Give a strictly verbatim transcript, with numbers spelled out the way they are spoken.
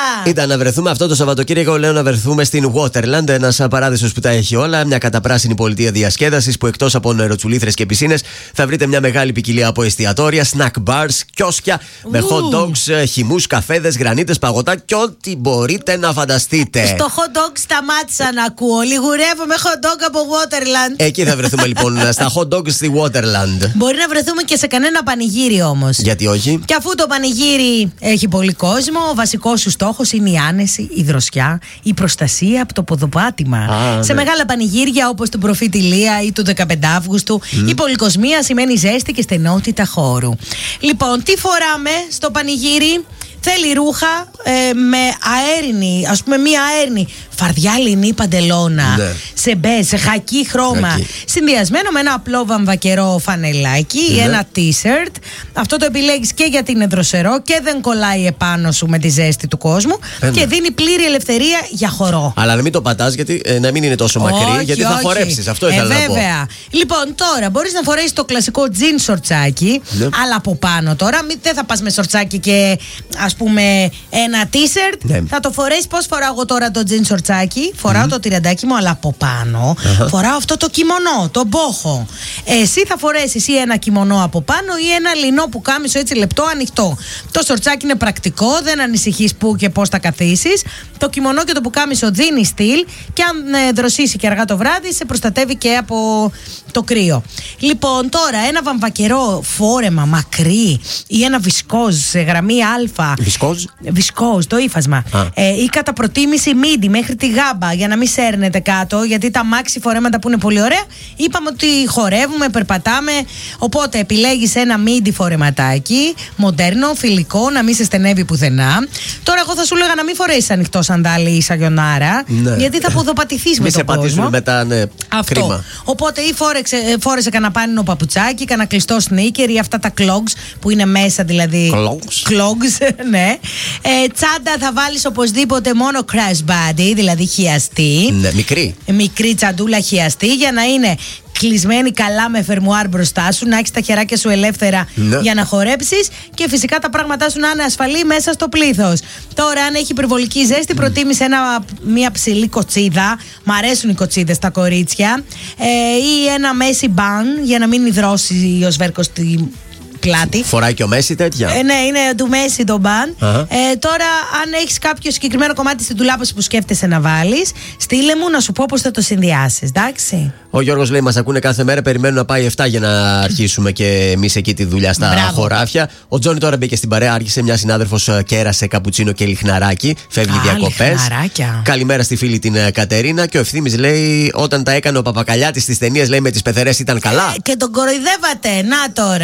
Ήταν να βρεθούμε αυτό το Σαββατοκύριακο, λέω να βρεθούμε στην Waterland, ένας παράδεισος που τα έχει όλα. Μια καταπράσινη πολιτεία διασκέδασης που εκτός από νεροτσουλήθρες και πισίνες θα βρείτε μια μεγάλη ποικιλία από εστιατόρια, snack bars, κιόσκια με hot dogs, χυμούς, καφέδες, γρανίτες, παγωτά και ό,τι μπορείτε να φανταστείτε. Στο hot dog σταμάτησα να ακούω. Λιγουρεύω με hot dog από Waterland. Εκεί θα βρεθούμε λοιπόν, στα hot dogs στη Waterland. Μπορεί να βρεθούμε και σε κανένα πανηγύρι όμως. Γιατί όχι? Και αφού το πανηγύρι έχει πολύ κόσμο, ο βασικός σου στόχος είναι η άνεση, η δροσιά, η προστασία από το ποδοπάτημα. Α, σε ναι. μεγάλα πανηγύρια όπως του Προφήτη Λία ή του δεκαπέντε Αυγούστου, mm. η πολυκοσμία σημαίνει ζέστη και στενότητα χώρου. Λοιπόν, τι φοράμε στο πανηγύρι? Θέλει ρούχα ε, με αέρινη, ας πούμε μία αέρινη φαρδιά λινή παντελώνα, ναι. σε μπε, σε χακί χρώμα, χακί. Συνδυασμένο με ένα απλό βαμβακερό φανελάκι, ναι. ένα t-shirt. Αυτό το επιλέγεις και γιατί είναι δροσερό και δεν κολλάει επάνω σου με τη ζέστη του κόσμου, ε, και δίνει πλήρη ελευθερία για χορό. Αλλά να μην το πατάς, γιατί ε, να μην είναι τόσο μακρύ, όχι, γιατί όχι. θα χορέψεις. Αυτό ε, ήθελα βέβαια. να πω. Λοιπόν, τώρα μπορείς να φορέσεις το κλασικό τζιν σορτσάκι, ναι. αλλά από πάνω τώρα μην, δεν θα πας με σορτσάκι και ας πούμε ένα t-shirt, ναι. θα το φορέσεις. Πώς φοράω εγώ τώρα το τζιν σορτσάκι? Φοράω mm. το τριαντάκι μου, αλλά από πάνω uh-huh. φοράω αυτό το κιμονό, το μπόχο. Εσύ θα φορέσεις ή ένα κιμονό από πάνω ή ένα λινό πουκάμισο έτσι λεπτό ανοιχτό. Το σορτσάκι είναι πρακτικό, δεν ανησυχείς πού και πώς θα καθίσεις. Το κιμονό και το πουκάμισο δίνει στυλ και αν ε, δροσίσει και αργά το βράδυ σε προστατεύει και από το κρύο. Λοιπόν, τώρα ένα βαμβακερό φόρεμα μακρύ ή ένα βισκόζ σε γραμμή α. Βισκόζ? Βισκόζ, το ύφασμα. Ε, ή κατά προτίμηση μίντι μέχρι τη γάμπα για να μην σέρνετε κάτω, γιατί τα μάξι φορέματα που είναι πολύ ωραία, είπαμε ότι χορεύουμε, περπατάμε. Οπότε επιλέγεις ένα μίντι φορεματάκι, μοντέρνο, φιλικό, να μην σε στενεύει πουθενά. Τώρα, εγώ θα σου έλεγα να μην φορέσεις ανοιχτό σαντάλι ή σαγιονάρα, ναι. γιατί θα ποδοπατηθείς με τον κόσμο. Μη σε πατήσουν μετά, ναι. Αυτό. Κρίμα. Οπότε ή φόρεξε, φόρεσε κανένα πάνινο παπουτσάκι, κανένα κλειστό σνίκερ ή αυτά τα clogs που είναι μέσα, δηλαδή. Clogs. Clogs, ναι. Ε, τσάντα θα βάλεις οπωσδήποτε μόνο crash body, δηλαδή χιαστή. Ναι, μικρή. Μικρή τσαντούλα χιαστή για να είναι κλεισμένη καλά με φερμουάρ μπροστά σου, να έχεις τα χεράκια σου ελεύθερα, ναι. για να χορέψεις και φυσικά τα πράγματά σου να είναι ασφαλή μέσα στο πλήθος. Τώρα, αν έχει υπερβολική ζέστη, mm. προτίμησε ένα, μια ψηλή κοτσίδα. Μ' αρέσουν οι κοτσίδες στα κορίτσια. Ε, ή ένα μέση μπαν για να μην υδρώσει ο σβέρκος στη πλάτη. Φοράει και ο Μέση τέτοια. Ε, ναι, είναι του Μέση το μπαν. Uh-huh. Ε, τώρα, αν έχεις κάποιο συγκεκριμένο κομμάτι στην τουλάπα που σκέφτεσαι να βάλεις, στείλε μου να σου πω πώς θα το συνδυάσεις, εντάξει. Ο Γιώργος λέει: μας ακούνε κάθε μέρα, περιμένουν να πάει εφτά για να αρχίσουμε και εμείς εκεί τη δουλειά στα Μπράβο. χωράφια. Ο Τζόνι τώρα μπήκε στην παρέα, άρχισε μια συνάδελφος, κέρασε καπουτσίνο και λιχναράκι. Φεύγει διακοπές. Καλημέρα στη φίλη την Κατερίνα. Και ο Ευθύμης λέει: όταν τα έκανε ο Παπακαλιάτης στις ταινίες, λέει, με τις πεθερές ήταν καλά. Ε, και τον κοροϊδεύατε, να τώρα.